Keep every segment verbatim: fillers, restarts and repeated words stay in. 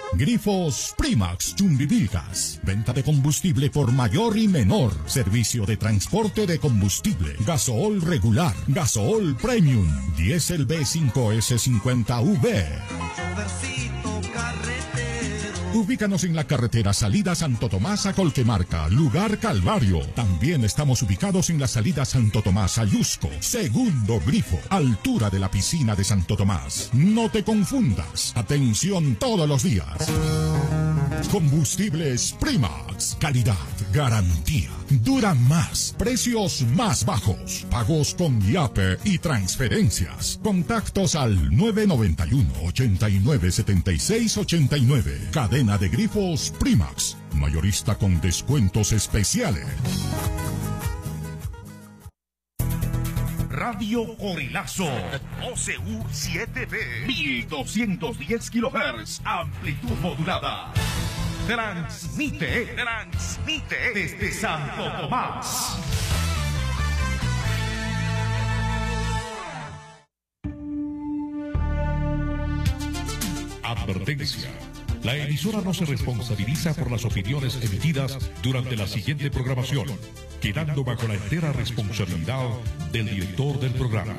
Grifos Primax Chumbivilcas. Venta de combustible por mayor y menor. Servicio de transporte de combustible. Gasool regular. Gasool Premium. Diesel B cinco S cincuenta V. Ubícanos en la carretera salida Santo Tomás a Colquemarca, lugar Calvario. También estamos ubicados en la salida Santo Tomás a Yusco, segundo grifo, altura de la piscina de Santo Tomás. No te confundas. Atención todos los días. Combustibles Primax. Calidad, garantía. Dura más. Precios más bajos. Pagos con YAPE y transferencias. Contactos al nueve nueve uno, ochenta y nueve, setenta y seis ochenta y nueve. Cadena de grifos Primax. Mayorista con descuentos especiales. Radio Corilazo, O C U siete B, mil doscientos diez kilohertz, amplitud modulada. Transmite, transmite desde Santo Tomás. Advertencia. La emisora no se responsabiliza por las opiniones emitidas durante la siguiente programación, quedando bajo la entera responsabilidad del director del programa.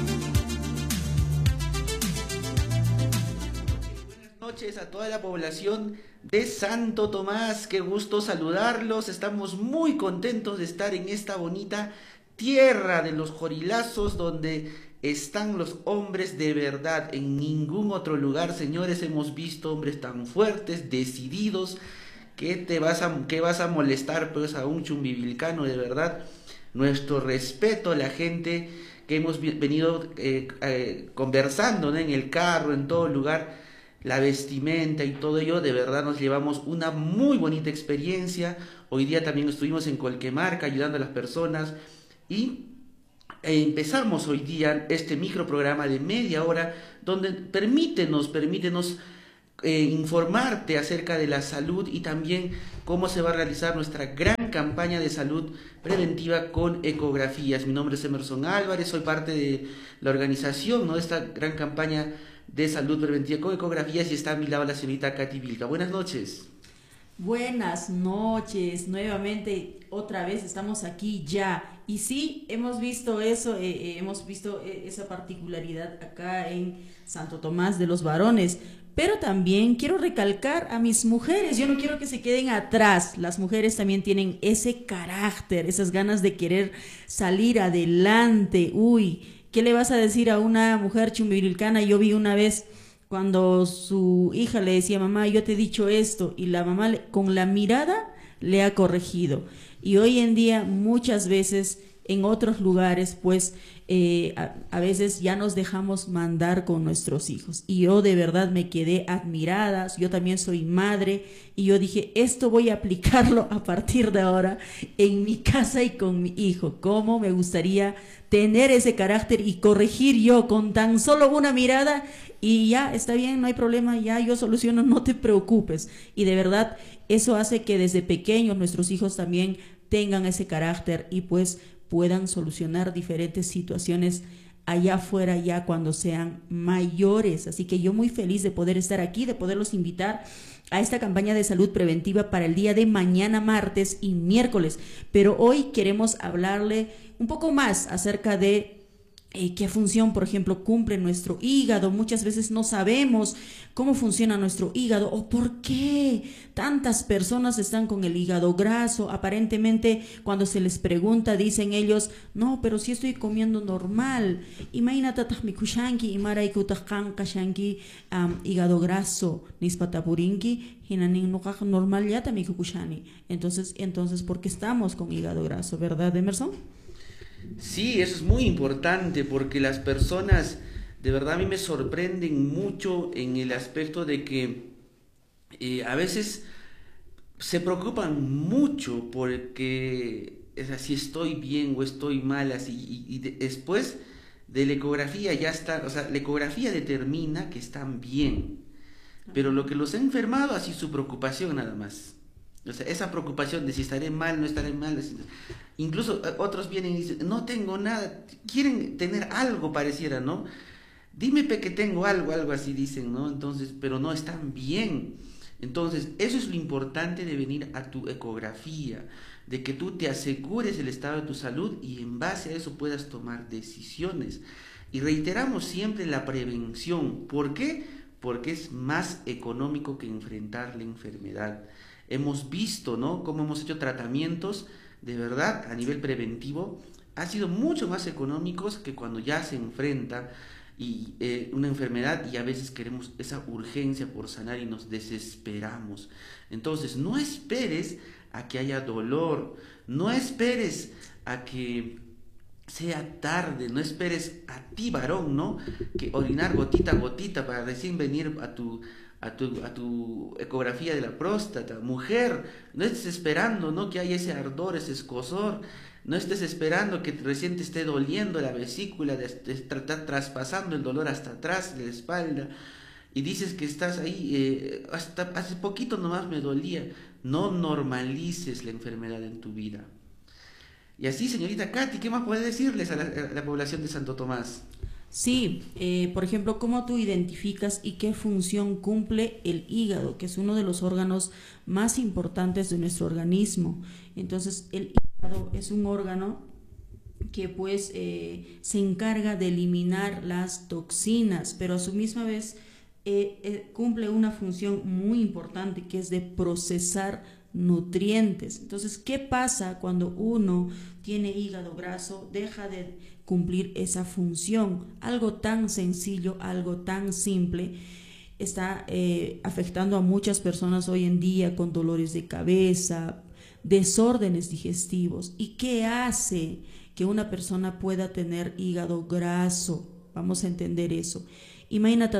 Buenas noches a toda la población de Santo Tomás, qué gusto saludarlos, estamos muy contentos de estar en esta bonita tierra de los jorilazos donde están los hombres de verdad. En ningún otro lugar, señores, hemos visto hombres tan fuertes, decididos, que te vas a, que vas a molestar pues a un chumbivilcano, de verdad. Nuestro respeto a la gente que hemos venido eh, eh, conversando, ¿no?, en el carro, en todo lugar, la vestimenta y todo ello, de verdad nos llevamos una muy bonita experiencia. Hoy día también estuvimos en Colquemarca ayudando a las personas y empezamos hoy día este microprograma de media hora donde permítenos, permítenos eh, informarte acerca de la salud y también cómo se va a realizar nuestra gran campaña de salud preventiva con ecografías. Mi nombre es Emerson Álvarez, soy parte de la organización, ¿no?, de esta gran campaña de salud preventiva con ecografías y está a mi lado la señorita Katy Vilca. Buenas noches. Buenas noches, nuevamente otra vez estamos aquí ya y sí, hemos visto eso, eh, eh, hemos visto eh, esa particularidad acá en Santo Tomás de los Varones, pero también quiero recalcar a mis mujeres, yo no quiero que se queden atrás, las mujeres también tienen ese carácter, esas ganas de querer salir adelante. Uy, ¿qué le vas a decir a una mujer chumbivilcana? Yo vi una vez cuando su hija le decía, mamá, yo te he dicho esto, y la mamá le, con la mirada le ha corregido. Y hoy en día muchas veces en otros lugares pues eh, a, a veces ya nos dejamos mandar con nuestros hijos, y yo de verdad me quedé admirada. Yo también soy madre y yo dije, esto voy a aplicarlo a partir de ahora en mi casa y con mi hijo. Cómo me gustaría tener ese carácter y corregir yo con tan solo una mirada, y ya está bien, no hay problema, ya yo soluciono, no te preocupes. Y de verdad eso hace que desde pequeños nuestros hijos también tengan ese carácter y pues puedan solucionar diferentes situaciones allá afuera ya cuando sean mayores. Así que yo muy feliz de poder estar aquí, de poderlos invitar a esta campaña de salud preventiva para el día de mañana, martes y miércoles. Pero hoy queremos hablarle un poco más acerca de Eh, qué función, por ejemplo, cumple nuestro hígado. Muchas veces no sabemos cómo funciona nuestro hígado o por qué tantas personas están con el hígado graso. Aparentemente, cuando se les pregunta, dicen ellos, no, pero si estoy comiendo normal. Imagínate, tahmikushanki, imaraikutajkan kashanki, hígado graso, nispatapurinki, hinanin nukaj normal ya tamikukushani. Entonces, entonces, ¿por qué estamos con hígado graso, verdad, Emerson? Sí, eso es muy importante porque las personas de verdad a mí me sorprenden mucho en el aspecto de que eh, a veces se preocupan mucho porque es así, estoy bien o estoy mal, así, y, y de, después de la ecografía ya está, o sea, la ecografía determina que están bien, pero lo que los ha enfermado ha sido su preocupación nada más. O sea, esa preocupación de si estaré mal, no estaré mal. Incluso otros vienen y dicen, no tengo nada, quieren tener algo pareciera, ¿no? Dime pe que tengo algo, algo así dicen, ¿no? Entonces, pero no están bien. Entonces, eso es lo importante de venir a tu ecografía, de que tú te asegures el estado de tu salud y en base a eso puedas tomar decisiones. Y reiteramos siempre la prevención. ¿Por qué? Porque es más económico que enfrentar la enfermedad. Hemos visto, ¿no?, cómo hemos hecho tratamientos de verdad a nivel preventivo, ha sido mucho más económicos que cuando ya se enfrenta y eh, una enfermedad y a veces queremos esa urgencia por sanar y nos desesperamos. Entonces, no esperes a que haya dolor, no esperes a que sea tarde, no esperes a ti, varón, ¿no?, que orinar gotita a gotita para recién venir a tu A tu, a tu ecografía de la próstata. Mujer, no estés esperando, ¿no?, que haya ese ardor, ese escozor, no estés esperando que recién te esté doliendo la vesícula, de, de tratar traspasando el dolor hasta atrás de la espalda, y dices que estás ahí, eh, hasta hace poquito nomás me dolía. No normalices la enfermedad en tu vida. Y así, señorita Katy, ¿qué más puede decirles a la, a la población de Santo Tomás? Sí, eh, por ejemplo, ¿cómo tú identificas y qué función cumple el hígado, que es uno de los órganos más importantes de nuestro organismo? Entonces, el hígado es un órgano que pues eh, se encarga de eliminar las toxinas, pero a su misma vez eh, eh, cumple una función muy importante, que es de procesar nutrientes. Entonces, ¿qué pasa cuando uno tiene hígado graso? Deja de cumplir esa función. Algo tan sencillo, algo tan simple, está eh, afectando a muchas personas hoy en día con dolores de cabeza, desórdenes digestivos. ¿Y qué hace que una persona pueda tener hígado graso? Vamos a entender eso. Imagínate,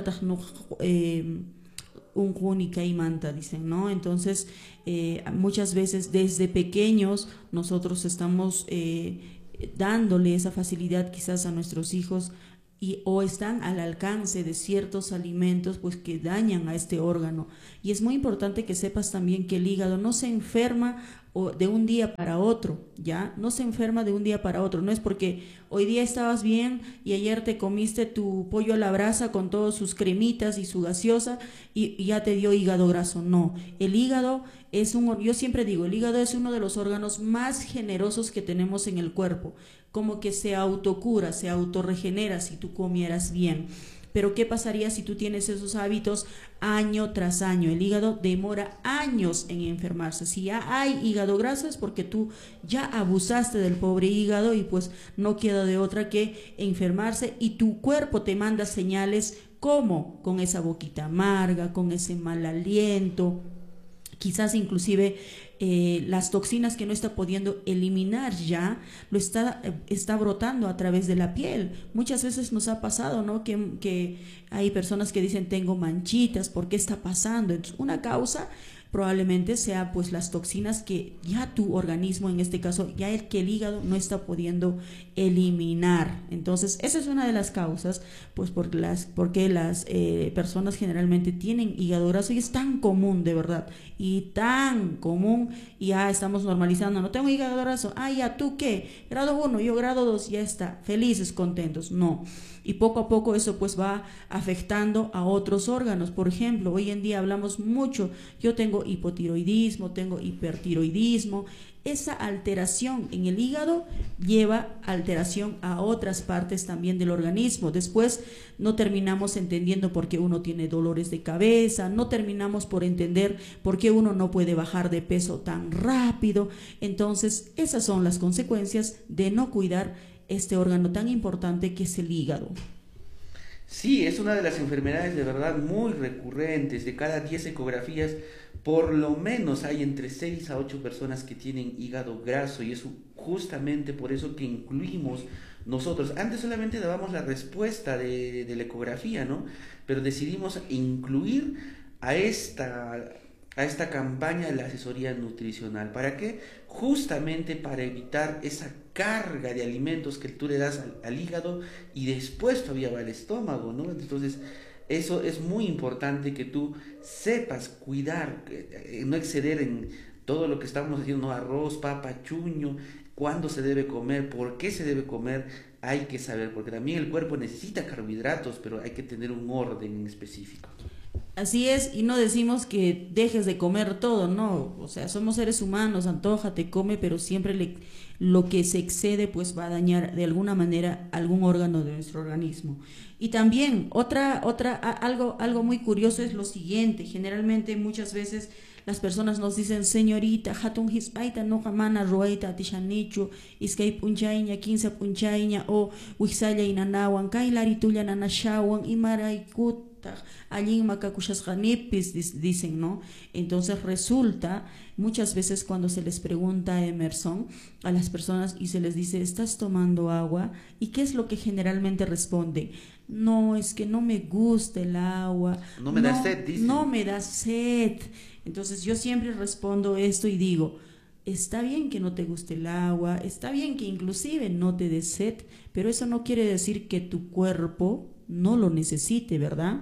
eh, un júnica y manta, dicen, ¿no? Entonces, eh, muchas veces desde pequeños nosotros estamos eh, dándole esa facilidad quizás a nuestros hijos y o están al alcance de ciertos alimentos pues que dañan a este órgano. Y es muy importante que sepas también que el hígado no se enferma o de un día para otro, ¿ya? No se enferma de un día para otro. No es porque hoy día estabas bien y ayer te comiste tu pollo a la brasa con todas sus cremitas y su gaseosa y, y ya te dio hígado graso. No, el hígado es un, yo siempre digo, el hígado es uno de los órganos más generosos que tenemos en el cuerpo, como que se autocura, se autorregenera si tú comieras bien. Pero ¿qué pasaría si tú tienes esos hábitos año tras año? El hígado demora años en enfermarse. Si ya hay hígado graso es porque tú ya abusaste del pobre hígado y pues no queda de otra que enfermarse y tu cuerpo te manda señales como con esa boquita amarga, con ese mal aliento, quizás inclusive eh, las toxinas que no está pudiendo eliminar ya, lo está, eh, está brotando a través de la piel. Muchas veces nos ha pasado, ¿no?, que, que hay personas que dicen tengo manchitas, ¿por qué está pasando? Entonces, una causa probablemente sea pues las toxinas que ya tu organismo, en este caso ya el que el hígado no está pudiendo eliminar. Entonces esa es una de las causas, pues porque las, porque las eh, personas generalmente tienen hígado graso y es tan común, de verdad, y tan común, y ya estamos normalizando, no tengo hígado graso, ah, ya, ¿tú qué? Grado uno, yo grado dos, ya está, felices, contentos. No. Y poco a poco eso pues va afectando a otros órganos. Por ejemplo, hoy en día hablamos mucho, yo tengo hipotiroidismo, tengo hipertiroidismo. Esa alteración en el hígado lleva alteración a otras partes también del organismo. Después no terminamos entendiendo por qué uno tiene dolores de cabeza, no terminamos por entender por qué uno no puede bajar de peso tan rápido. Entonces, esas son las consecuencias de no cuidar este órgano tan importante que es el hígado. Sí, es una de las enfermedades de verdad muy recurrentes. De cada diez ecografías, por lo menos hay entre seis a ocho personas que tienen hígado graso, y es justamente por eso que incluimos nosotros. Antes solamente dábamos la respuesta de, de la ecografía, ¿no? Pero decidimos incluir a esta, a esta campaña de la asesoría nutricional. ¿Para qué? Justamente para evitar esa carga de alimentos que tú le das al, al hígado y después todavía va al estómago, ¿no? Entonces, eso es muy importante que tú sepas cuidar, eh, no exceder en todo lo que estamos haciendo, ¿no? Arroz, papa, chuño, cuándo se debe comer, por qué se debe comer, hay que saber, porque también el cuerpo necesita carbohidratos, pero hay que tener un orden en específico. Así es, y no decimos que dejes de comer todo, no, o sea, somos seres humanos, antójate, come, pero siempre le, lo que se excede pues va a dañar de alguna manera algún órgano de nuestro organismo. Y también otra, otra, a, algo, algo muy curioso es lo siguiente, generalmente muchas veces las personas nos dicen, señorita, hatun hispaita no kamana ruaita atishanichu, iskay punchaiña, quince punchaiña, o wixaya inanawan, kailaritulla nanashawan, imaraikut, allí macacushasganipis dicen, ¿no? Entonces resulta muchas veces cuando se les pregunta a Emerson a las personas y se les dice, ¿estás tomando agua? ¿Y qué es lo que generalmente responden? No, es que no me gusta el agua, no me no, da sed, dicen. No me da sed. Entonces yo siempre respondo esto y digo, está bien que no te guste el agua, está bien que inclusive no te dé sed, pero eso no quiere decir que tu cuerpo no lo necesite, ¿verdad?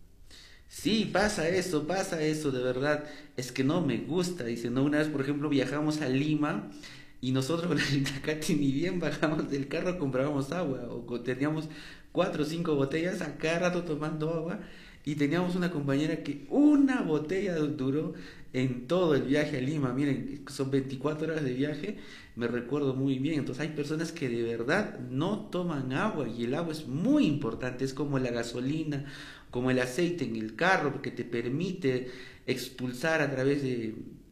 Sí, pasa eso, pasa eso, de verdad, es que no me gusta, dice, no, una vez por ejemplo viajamos a Lima y nosotros con la Rita Katy ni bien bajamos del carro comprábamos agua, o teníamos cuatro o cinco botellas a cada rato tomando agua, y teníamos una compañera que una botella duró en todo el viaje a Lima. Miren, son veinticuatro horas de viaje, me recuerdo muy bien. Entonces hay personas que de verdad no toman agua, y el agua es muy importante, es como la gasolina, como el aceite en el carro, porque te permite expulsar a través de,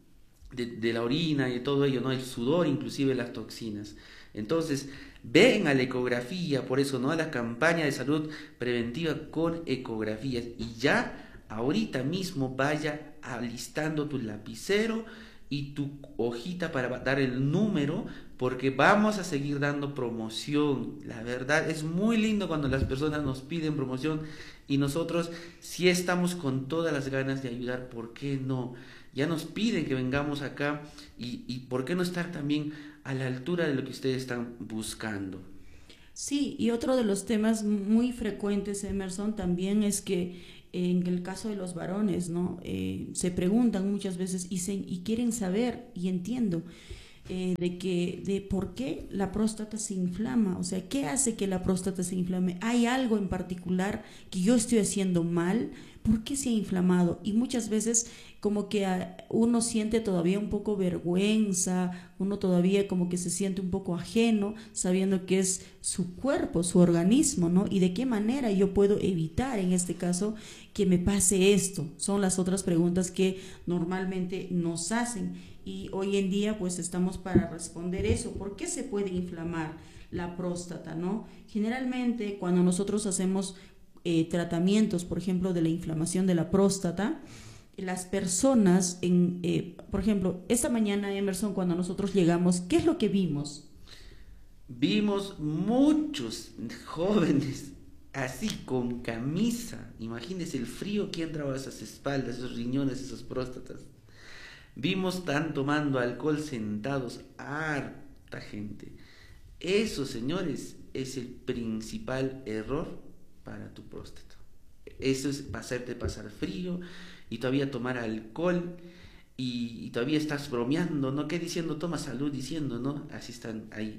de, de la orina y de todo ello, ¿no? El sudor, inclusive las toxinas. Entonces, ven a la ecografía, por eso, ¿no? A la campaña de salud preventiva con ecografías, y ya ahorita mismo vaya alistando tu lapicero y tu hojita para dar el número, porque vamos a seguir dando promoción. La verdad es muy lindo cuando las personas nos piden promoción y nosotros sí estamos con todas las ganas de ayudar. ¿Por qué no? Ya nos piden que vengamos acá, y, y ¿por qué no estar también a la altura de lo que ustedes están buscando? Sí, y otro de los temas muy frecuentes, Emerson, también es que en el caso de los varones, ¿no? Eh, se preguntan muchas veces y, se, y quieren saber, y entiendo, eh, de que de por qué la próstata se inflama, o sea, ¿qué hace que la próstata se inflame? ¿Hay algo en particular que yo estoy haciendo mal? ¿Por qué se ha inflamado? Y muchas veces como que a, uno siente todavía un poco vergüenza, uno todavía como que se siente un poco ajeno, sabiendo que es su cuerpo, su organismo, ¿no? Y de qué manera yo puedo evitar, en este caso, que me pase esto. Son las otras preguntas que normalmente nos hacen, y hoy en día pues estamos para responder eso. ¿Por qué se puede inflamar la próstata, no? Generalmente cuando nosotros hacemos eh, tratamientos, por ejemplo, de la inflamación de la próstata, las personas, en, eh, por ejemplo, esta mañana, Emerson, cuando nosotros llegamos, ¿qué es lo que vimos? Vimos muchos jóvenes así con camisa. Imagínense el frío que entraba a esas espaldas, esos riñones, esas próstatas. Vimos tan tomando alcohol sentados, harta gente. Eso, señores, es el principal error para tu próstata. Eso es hacerte pasar frío y todavía tomar alcohol, y, y todavía estás bromeando, ¿no? ¿Qué diciendo? Toma salud, diciendo, ¿no? Así están ahí.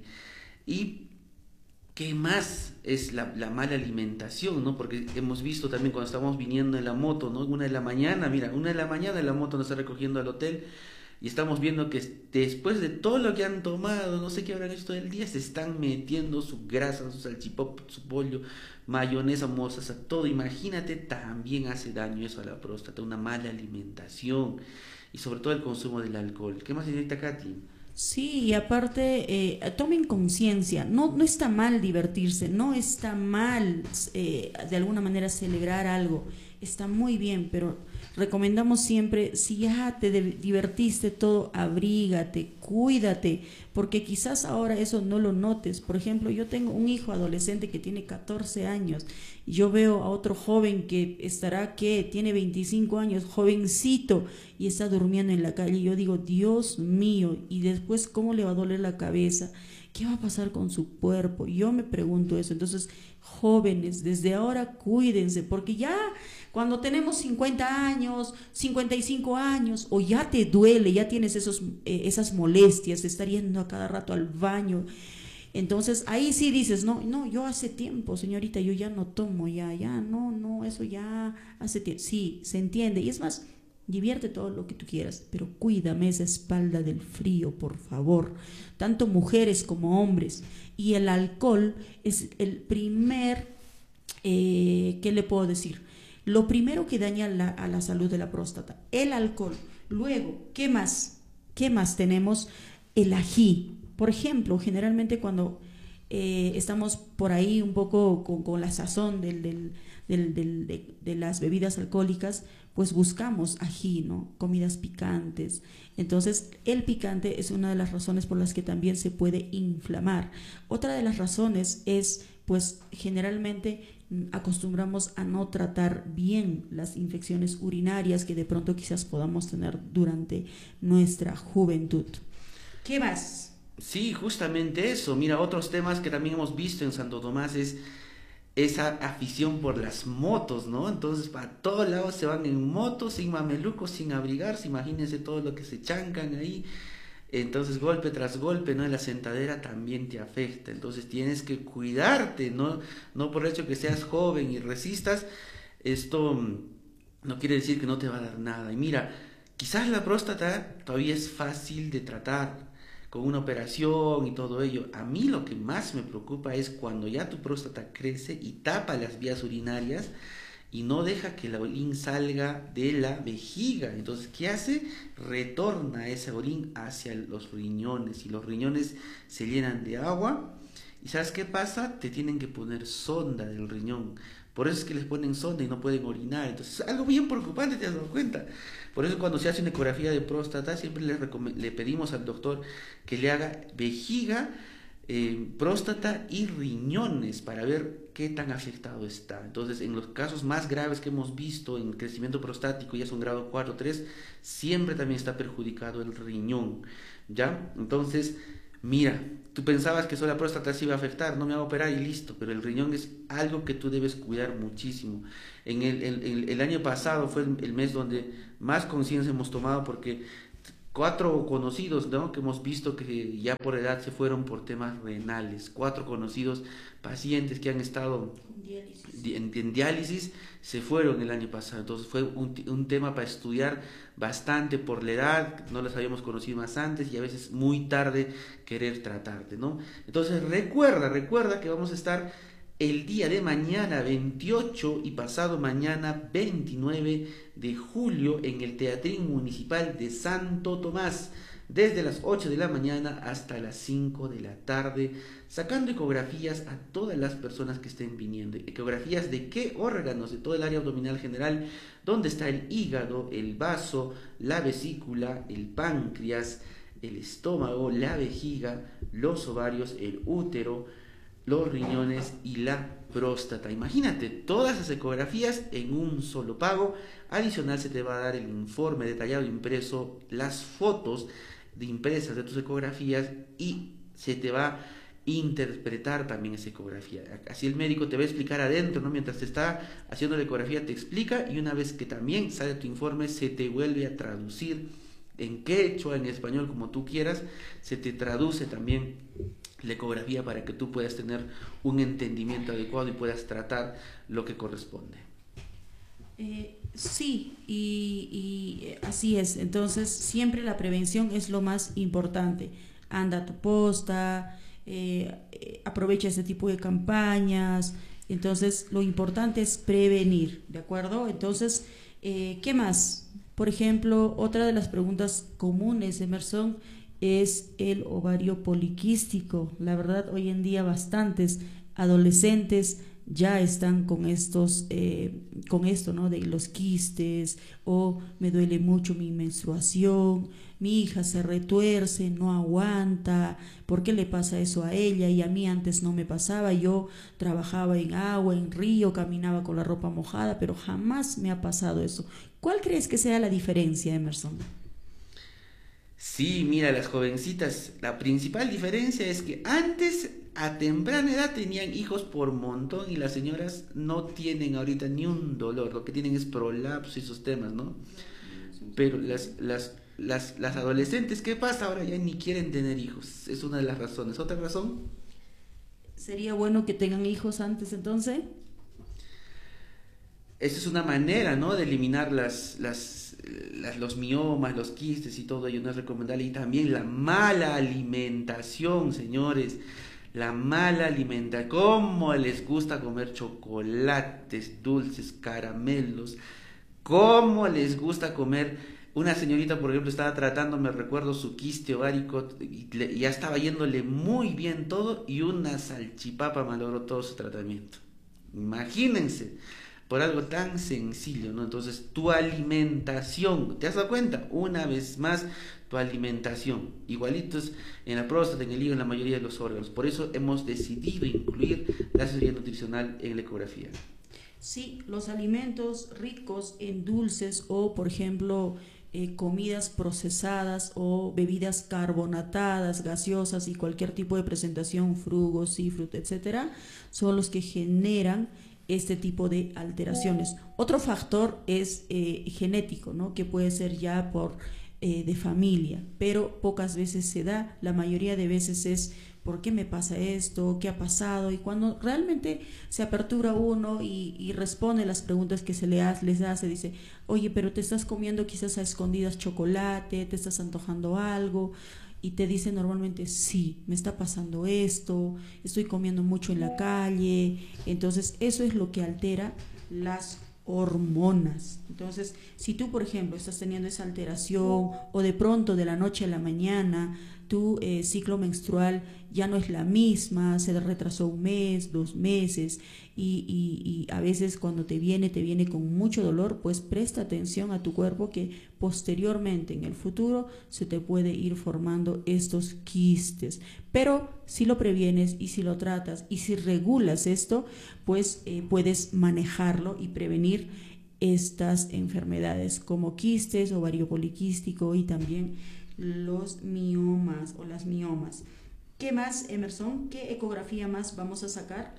Y ¿qué más? Es la, la mala alimentación, ¿no? Porque hemos visto también cuando estamos viniendo en la moto, ¿no? Una de la mañana, mira, una de la mañana en la moto nos está recogiendo al hotel, y estamos viendo que después de todo lo que han tomado, no sé qué habrán hecho todo el día, se están metiendo su grasa, su salchipop, su pollo, mayonesa, mostaza, todo. Imagínate, también hace daño eso a la próstata, una mala alimentación, y sobre todo el consumo del alcohol. ¿Qué más, señorita Katy? Sí, y aparte, eh, tomen conciencia, no, no está mal divertirse, no está mal eh, de alguna manera celebrar algo, está muy bien, pero recomendamos siempre, si ya te divertiste todo, abrígate, cuídate, porque quizás ahora eso no lo notes. Por ejemplo, yo tengo un hijo adolescente que tiene catorce años, y yo veo a otro joven que estará, que tiene veinticinco años, jovencito, y está durmiendo en la calle, y yo digo, Dios mío, y después ¿cómo le va a doler la cabeza? ¿Qué va a pasar con su cuerpo? Yo me pregunto eso. Entonces, jóvenes, desde ahora cuídense, porque ya cuando tenemos cincuenta años, cincuenta y cinco años, o ya te duele, ya tienes esos, eh, esas molestias de estar yendo a cada rato al baño, Entonces ahí sí dices, no, no, yo hace tiempo, señorita, yo ya no tomo, ya, ya, no, no, eso ya hace tiempo. Sí, se entiende. Y es más, divierte todo lo que tú quieras, pero cuídame esa espalda del frío, por favor. Tanto mujeres como hombres. Y el alcohol es el primer, eh, ¿qué le puedo decir? Lo primero que daña la, a la salud de la próstata, el alcohol. Luego, ¿qué más? ¿Qué más tenemos? El ají. Por ejemplo, generalmente cuando eh, estamos por ahí un poco con, con la sazón del, del, del, del, de, de las bebidas alcohólicas, pues buscamos ají, ¿no? Comidas picantes. Entonces, el picante es una de las razones por las que también se puede inflamar. Otra de las razones es, pues, generalmente acostumbramos a no tratar bien las infecciones urinarias que de pronto quizás podamos tener durante nuestra juventud. ¿Qué más? Sí, justamente eso. Mira, otros temas que también hemos visto en Santo Tomás es esa afición por las motos, ¿no? Entonces, para todos lados se van en motos, sin mamelucos, sin abrigarse. Imagínense todo lo que se chancan ahí. Entonces, golpe tras golpe, ¿no? La sentadera también te afecta. Entonces, tienes que cuidarte, ¿no? No por el hecho que seas joven y resistas, esto no quiere decir que no te va a dar nada. Y mira, quizás la próstata todavía es fácil de tratar con una operación y todo ello. A mí lo que más me preocupa es cuando ya tu próstata crece y tapa las vías urinarias y no deja que la orina salga de la vejiga. Entonces, ¿qué hace? Retorna esa orina hacia los riñones y los riñones se llenan de agua. ¿Y sabes qué pasa? Te tienen que poner sonda del riñón. Por eso es que les ponen sonda y no pueden orinar. Entonces, es algo bien preocupante, ¿te has dado cuenta? Por eso cuando se hace una ecografía de próstata, siempre le, le pedimos al doctor que le haga vejiga, eh, próstata y riñones para ver qué tan afectado está. Entonces, en los casos más graves que hemos visto en crecimiento prostático, ya son grado cuatro o tres, siempre también está perjudicado el riñón, ¿ya? Entonces, mira, tú pensabas que solo la próstata se iba a afectar, no me va a operar y listo, pero el riñón es algo que tú debes cuidar muchísimo. En el, el, el año pasado fue el, el mes donde más conciencia hemos tomado, porque cuatro conocidos, ¿no?, que hemos visto que ya por edad se fueron por temas renales, cuatro conocidos pacientes que han estado diálisis. En, en diálisis se fueron el año pasado. Entonces fue un, un tema para estudiar bastante por la edad, no los habíamos conocido más antes y a veces muy tarde querer tratarte, ¿no? Entonces recuerda, recuerda que vamos a estar el día de mañana veintiocho y pasado mañana veintinueve de julio en el Teatrín Municipal de Santo Tomás, desde las ocho de la mañana hasta las cinco de la tarde, sacando ecografías a todas las personas que estén viniendo. ¿Ecografías de qué órganos? De todo el área abdominal general, donde está el hígado, el vaso, la vesícula, el páncreas, el estómago, la vejiga, los ovarios, el útero, los riñones y la próstata. Imagínate, todas las ecografías en un solo pago. Adicional se te va a dar el informe detallado impreso, las fotos de impresas de tus ecografías y se te va a interpretar también esa ecografía. Así el médico te va a explicar adentro, ¿no? Mientras te está haciendo la ecografía te explica, y una vez que también sale tu informe se te vuelve a traducir en quechua, en español, como tú quieras. Se te traduce también la ecografía para que tú puedas tener un entendimiento adecuado y puedas tratar lo que corresponde. Eh, sí, y, y así es. Entonces, siempre la prevención es lo más importante. Anda a tu posta, eh, eh, aprovecha ese tipo de campañas. Entonces, lo importante es prevenir, ¿de acuerdo? Entonces, eh, ¿qué más? Por ejemplo, otra de las preguntas comunes, Emerson, es el ovario poliquístico. La verdad, hoy en día bastantes adolescentes ya están con estos, eh, con esto, ¿no? De los quistes, o me duele mucho mi menstruación, mi hija se retuerce, no aguanta, ¿por qué le pasa eso a ella? Y a mí antes no me pasaba, yo trabajaba en agua, en río, caminaba con la ropa mojada, pero jamás me ha pasado eso. ¿Cuál crees que sea la diferencia, Emerson? Sí, mira, las jovencitas, la principal diferencia es que antes, a temprana edad, tenían hijos por montón, y las señoras no tienen ahorita ni un dolor, lo que tienen es prolapso y esos temas, ¿no? Pero las, las, las, las adolescentes, ¿qué pasa? Ahora ya ni quieren tener hijos, es una de las razones. ¿Otra razón? ¿Sería bueno que tengan hijos antes entonces? Esa es una manera, ¿no?, de eliminar las, las, las, los miomas, los quistes y todo ello, no es recomendable. Y también la mala alimentación, señores, la mala alimentación. ¿Cómo les gusta comer chocolates, dulces, caramelos? ¿Cómo les gusta comer? Una señorita, por ejemplo, estaba tratando, me recuerdo, su quiste ovárico y le, ya estaba yéndole muy bien todo y una salchipapa malogró todo su tratamiento. Imagínense. Por algo tan sencillo, ¿no? Entonces, tu alimentación, ¿te has dado cuenta? Una vez más, tu alimentación. Igualitos en la próstata, en el hígado, en la mayoría de los órganos. Por eso hemos decidido incluir la asesoría nutricional en la ecografía. Sí, los alimentos ricos en dulces o, por ejemplo, eh, comidas procesadas o bebidas carbonatadas, gaseosas y cualquier tipo de presentación, frugos, seafood, etcétera, son los que generan este tipo de alteraciones. Otro factor es eh, genético, ¿no?, que puede ser ya por eh, de familia, pero pocas veces se da. La mayoría de veces es ¿por qué me pasa esto? ¿Qué ha pasado? Y cuando realmente se apertura uno y, y responde las preguntas que se le hace, les hace, dice, oye, pero te estás comiendo quizás a escondidas chocolate, te estás antojando algo, y te dice normalmente, sí, me está pasando esto, estoy comiendo mucho en la calle. Entonces eso es lo que altera las hormonas. Entonces, si tú, por ejemplo, estás teniendo esa alteración o de pronto de la noche a la mañana tu eh, ciclo menstrual ya no es la misma, se retrasó un mes, dos meses y, y, y a veces cuando te viene, te viene con mucho dolor, pues presta atención a tu cuerpo, que posteriormente en el futuro se te puede ir formando estos quistes. Pero si lo previenes y si lo tratas y si regulas esto, pues eh, puedes manejarlo y prevenir estas enfermedades como quistes, ovario poliquístico y también los miomas o las miomas. ¿Qué más, Emerson? ¿Qué ecografía más vamos a sacar?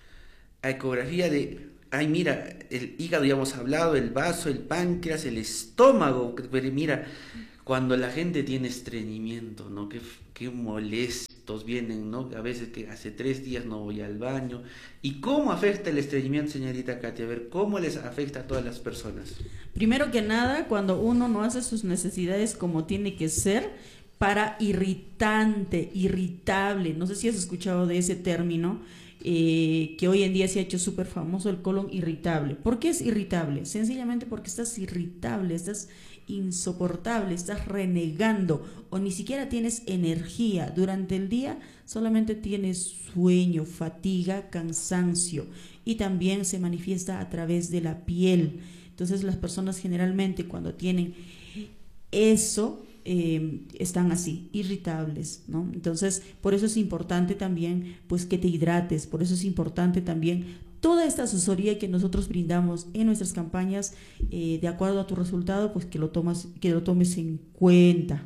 A ecografía de, ay, mira, el hígado ya hemos hablado, el vaso, el páncreas, el estómago. Pero mira, cuando la gente tiene estreñimiento, ¿no? Qué, qué molestos vienen, ¿no? A veces que hace tres días no voy al baño. ¿Y cómo afecta el estreñimiento, señorita Katia? A ver, ¿cómo les afecta a todas las personas? Primero que nada, cuando uno no hace sus necesidades como tiene que ser, para irritante, irritable. No sé si has escuchado de ese término, eh, que hoy en día se ha hecho súper famoso, el colon irritable. ¿Por qué es irritable? Sencillamente porque estás irritable, estás insoportable, estás renegando o ni siquiera tienes energía durante el día, solamente tienes sueño, fatiga, cansancio, y también se manifiesta a través de la piel. Entonces las personas generalmente cuando tienen eso eh, están así, irritables, ¿no? Entonces por eso es importante también pues que te hidrates, por eso es importante también toda esta asesoría que nosotros brindamos en nuestras campañas, eh, de acuerdo a tu resultado, pues que lo tomas, que lo tomes en cuenta.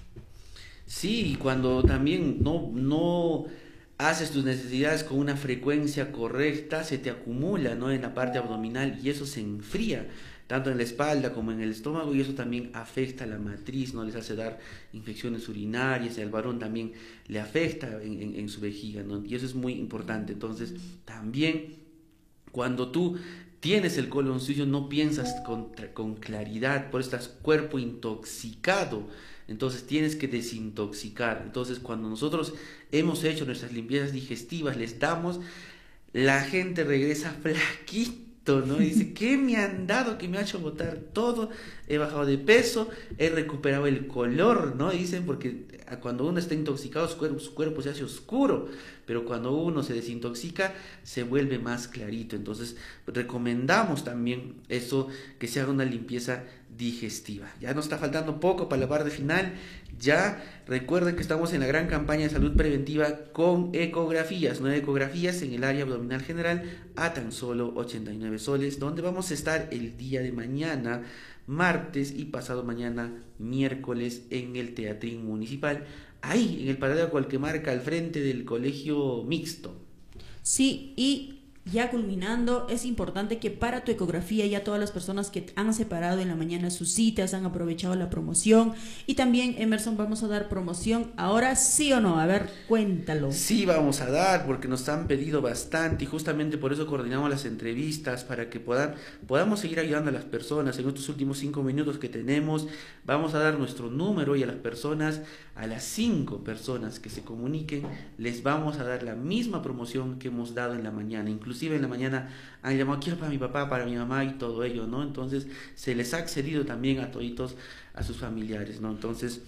Sí, cuando también no, no haces tus necesidades con una frecuencia correcta, se te acumula, ¿no?, en la parte abdominal y eso se enfría, tanto en la espalda como en el estómago, y eso también afecta a la matriz, ¿no? Les hace dar infecciones urinarias, y al varón también le afecta en, en, en su vejiga, ¿no? Y eso es muy importante. Entonces, también cuando tú tienes el colon sucio, no piensas con, con claridad, por eso estás cuerpo intoxicado. Entonces tienes que desintoxicar. Entonces cuando nosotros hemos hecho nuestras limpiezas digestivas, les damos, la gente regresa flaquito, ¿no? Y dice, ¿qué me han dado que me ha hecho botar todo? He bajado de peso, he recuperado el color, ¿no? Dicen, porque cuando uno está intoxicado, su cuerpo, su cuerpo se hace oscuro, pero cuando uno se desintoxica, se vuelve más clarito. Entonces, recomendamos también eso, que se haga una limpieza digestiva. Ya nos está faltando poco para la parte final. Ya recuerden que estamos en la gran campaña de salud preventiva con ecografías, nueve ecografías en el área abdominal general a tan solo ochenta y nueve soles, donde vamos a estar el día de mañana, martes, y pasado mañana, miércoles, en el Teatrín Municipal, ahí en el paradero Cualquemarca, al frente del colegio mixto. Sí, y ya culminando, es importante que para tu ecografía ya todas las personas que han separado en la mañana sus citas, han aprovechado la promoción. Y también, Emerson, vamos a dar promoción ahora, ¿sí o no? A ver, cuéntalo. Sí, vamos a dar, porque nos han pedido bastante y justamente por eso coordinamos las entrevistas, para que puedan, podamos seguir ayudando a las personas. En estos últimos cinco minutos que tenemos, vamos a dar nuestro número y a las personas, a las cinco personas que se comuniquen, les vamos a dar la misma promoción que hemos dado en la mañana. Inclusive en la mañana han llamado, quiero para mi papá, para mi mamá y todo ello, ¿no? Entonces se les ha accedido también a toditos, a sus familiares, ¿no? Entonces,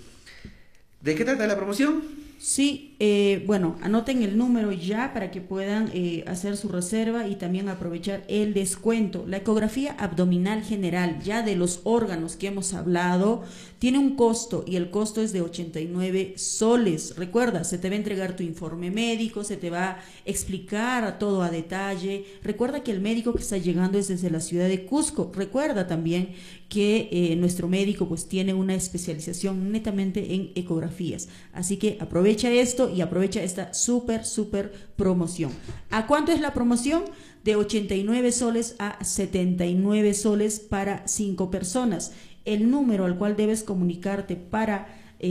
¿de qué trata la promoción? Sí, eh, bueno, anoten el número ya para que puedan eh, hacer su reserva y también aprovechar el descuento. La ecografía abdominal general, ya de los órganos que hemos hablado, tiene un costo y el costo es de ochenta y nueve soles. Recuerda, se te va a entregar tu informe médico, se te va a explicar todo a detalle. Recuerda que el médico que está llegando es desde la ciudad de Cusco. Recuerda también que eh, nuestro médico pues tiene una especialización netamente en ecografías. Así que aprovecha esto y aprovecha esta súper, súper promoción. ¿A cuánto es la promoción? De ochenta y nueve soles a setenta y nueve soles para cinco personas. El número al cual debes comunicarte para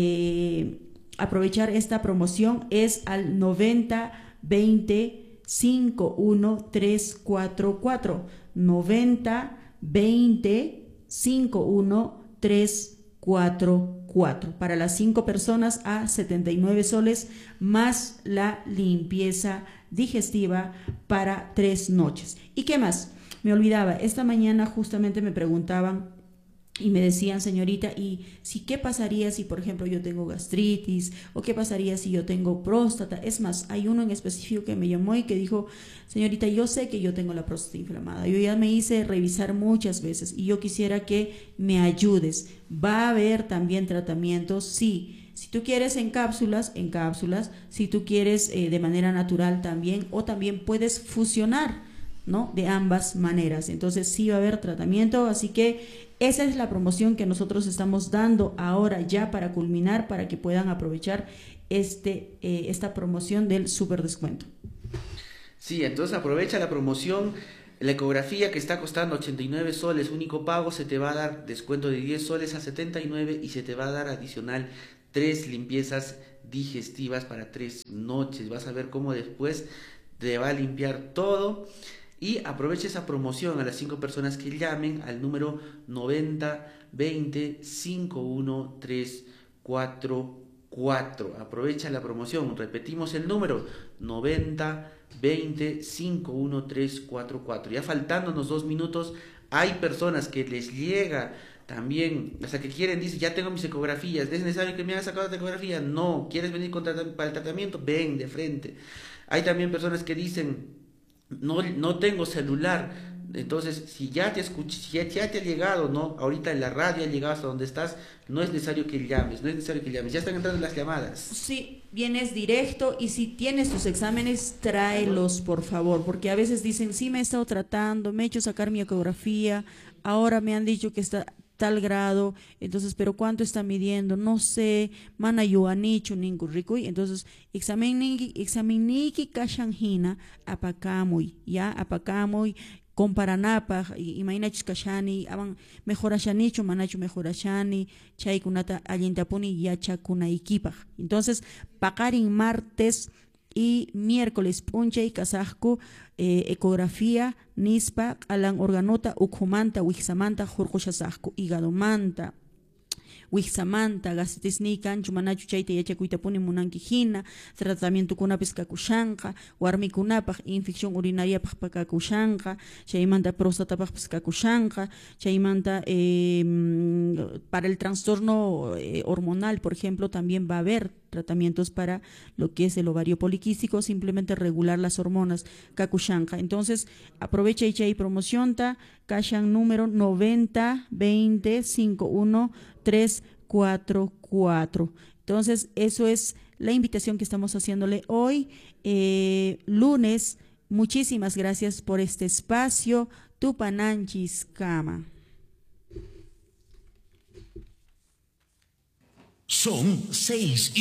eh, aprovechar esta promoción es al noventa veinte cincuenta y uno trescientos cuarenta y cuatro. noventa veinte cincuenta y uno trescientos cuarenta y cuatro. Para las cinco personas a setenta y nueve soles más la limpieza digestiva para tres noches. ¿Y qué más? Me olvidaba, esta mañana justamente me preguntaban y me decían, señorita, ¿y si qué pasaría si, por ejemplo, yo tengo gastritis? ¿O qué pasaría si yo tengo próstata? Es más, hay uno en específico que me llamó y que dijo, señorita, yo sé que yo tengo la próstata inflamada. Yo ya me hice revisar muchas veces y yo quisiera que me ayudes. ¿Va a haber también tratamientos? Sí. Si tú quieres en cápsulas, en cápsulas. Si tú quieres eh, de manera natural también, o también puedes fusionar, ¿no? De ambas maneras. Entonces sí va a haber tratamiento, así que esa es la promoción que nosotros estamos dando ahora ya para culminar, para que puedan aprovechar este, eh, esta promoción del super descuento. Sí, entonces aprovecha la promoción. La ecografía que está costando ochenta y nueve soles, único pago, se te va a dar descuento de diez soles a setenta y nueve y se te va a dar adicional tres limpiezas digestivas para tres noches. Vas a ver cómo después te va a limpiar todo. Y aprovecha esa promoción a las cinco personas que llamen al número noventa veinte cincuenta y uno trescientos cuarenta y cuatro. Aprovecha la promoción. Repetimos el número noventa veinte cincuenta y uno trescientos cuarenta y cuatro. Ya faltándonos dos minutos, hay personas que les llega también, o sea, que quieren, dicen, ya tengo mis ecografías, ¿es necesario que me haga sacado la ecografía? No. ¿Quieres venir con trat- para el tratamiento? Ven de frente. Hay también personas que dicen, No, no tengo celular. Entonces, si ya te escuch si ya, ya te ha llegado, ¿no? Ahorita en la radio ha llegado hasta donde estás, no es necesario que llames, no es necesario que llames. Ya están entrando las llamadas. Sí, vienes directo y si tienes tus exámenes, tráelos, por favor, porque a veces dicen, sí, me he estado tratando, me he hecho sacar mi ecografía, ahora me han dicho que está tal grado, entonces, pero ¿cuánto está midiendo? No sé, mana yuanichu ningurrikuy, entonces, examen niki, examen niki kashanhina, apakamuy, ya, apakamuy, comparanapaj, imaynachus kashani, aban mejorashanichu, manachu mejorashani, chaykunata allintapuni yachakunaykipaj. Entonces, pakarin martes y miércoles puncha y casasco eh, ecografía nispa alan organota ukhumanta wixamanta hurqushasasco higadomanta wixamanta gastritis nikan chumanachu chayta yachakuitapuni munankijina tratamiento kunapis kakushanqa warmikunapaq infección urinariapaq pakakushanqa chaymanta prostatapaqpis kakushanqa chaymanta eh, para el trastorno eh, hormonal, por ejemplo, también va a haber tratamientos para lo que es el ovario poliquístico, simplemente regular las hormonas kakushanqa. Entonces, aprovecha y chay promoción ta kashan número noventa veinte cincuenta y uno trescientos cuarenta y cuatro. Entonces, eso es la invitación que estamos haciéndole hoy, eh, lunes. Muchísimas gracias por este espacio. Tupananchis Kama. Son seis y